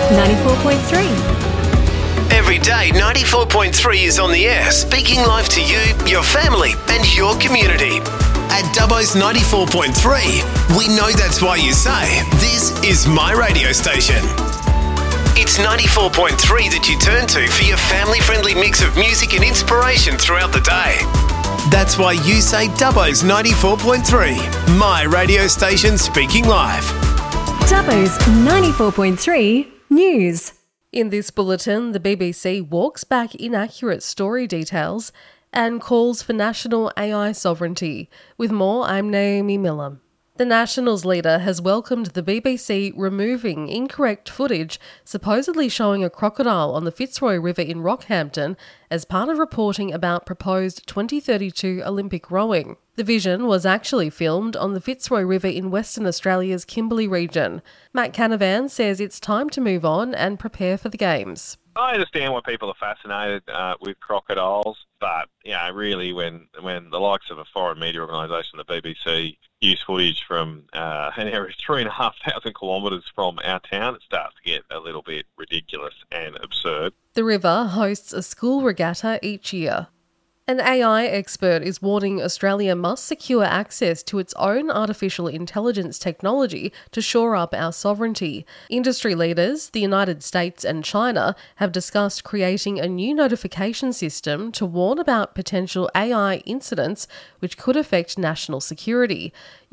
94.3. Every day, 94.3 is on the air, speaking live to you, your family, and your community. At Dubbo's 94.3, we know that's why you say, this is my radio station. It's 94.3 that you turn to for your family-friendly mix of music and inspiration throughout the day. That's why you say Dubbo's 94.3, my radio station speaking live. Dubbo's 94.3 News. In this bulletin, the BBC walks back inaccurate story details and calls for national AI sovereignty. With more, I'm Naomi Miller. The Nationals leader has welcomed the BBC removing incorrect footage supposedly showing a crocodile on the Fitzroy River in Rockhampton as part of reporting about proposed 2032 Olympic rowing. The vision was actually filmed on the Fitzroy River in Western Australia's Kimberley region. Matt Canavan says it's time to move on and prepare for the Games. I understand why people are fascinated with crocodiles, but really when the likes of a foreign media organisation, the BBC, use footage from an area 3,500 kilometres from our town, it starts to get a little bit ridiculous and absurd. The river hosts a school regatta each year. An AI expert is warning Australia must secure access to its own artificial intelligence technology to shore up our sovereignty. Industry leaders, the United States and China, have discussed creating a new notification system to warn about potential AI incidents which could affect national security.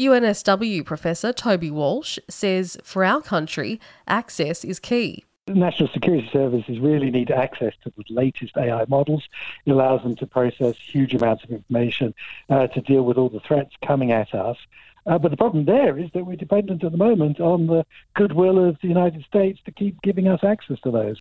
UNSW Professor Toby Walsh says for our country, access is key. The National Security Services really need access to the latest AI models. It allows them to process huge amounts of information to deal with all the threats coming at us. But the problem there is that we're dependent at the moment on the goodwill of the United States to keep giving us access to those.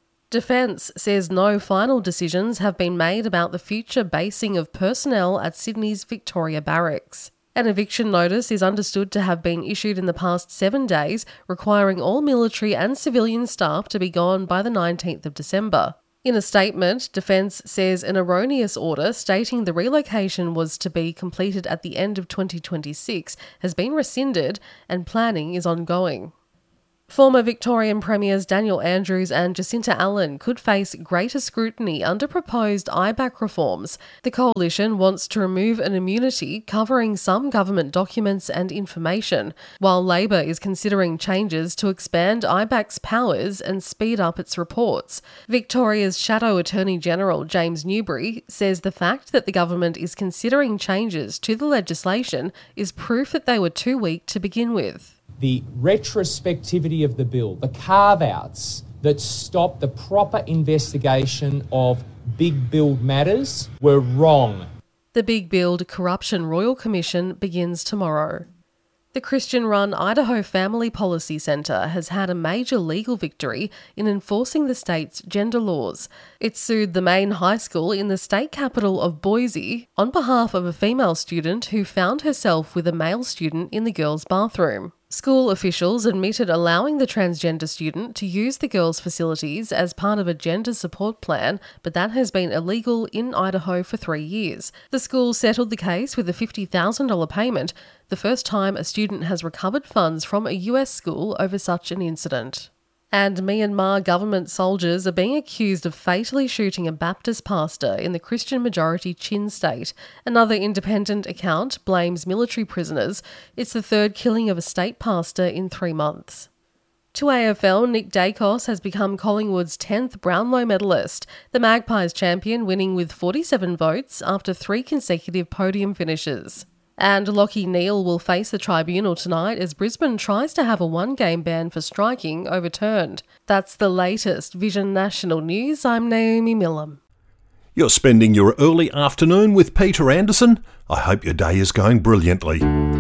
Defence says no final decisions have been made about the future basing of personnel at Sydney's Victoria Barracks. An eviction notice is understood to have been issued in the past 7 days, requiring all military and civilian staff to be gone by the 19th of December. In a statement, Defence says an erroneous order stating the relocation was to be completed at the end of 2026 has been rescinded and planning is ongoing. Former Victorian Premiers Daniel Andrews and Jacinta Allen could face greater scrutiny under proposed IBAC reforms. The coalition wants to remove an immunity covering some government documents and information, while Labor is considering changes to expand IBAC's powers and speed up its reports. Victoria's Shadow Attorney General James Newbury says the fact that the government is considering changes to the legislation is proof that they were too weak to begin with. The retrospectivity of the bill, the carve-outs that stop the proper investigation of big build matters were wrong. The Big Build Corruption Royal Commission begins tomorrow. The Christian-run Idaho Family Policy Centre has had a major legal victory in enforcing the state's gender laws. It sued the main high school in the state capital of Boise on behalf of a female student who found herself with a male student in the girls' bathroom. School officials admitted allowing the transgender student to use the girls' facilities as part of a gender support plan, but that has been illegal in Idaho for 3 years. The school settled the case with a $50,000 payment, the first time a student has recovered funds from a US school over such an incident. And Myanmar government soldiers are being accused of fatally shooting a Baptist pastor in the Christian-majority Chin state. Another independent account blames military prisoners. It's the third killing of a state pastor in 3 months. To AFL, Nick Dacos has become Collingwood's 10th Brownlow medalist, the Magpies champion winning with 47 votes after 3 consecutive podium finishes. And Lachie Neale will face the tribunal tonight as Brisbane tries to have a 1-game ban for striking overturned. That's the latest Vision National News. I'm Naomi Millam. You're spending your early afternoon with Peter Anderson? I hope your day is going brilliantly.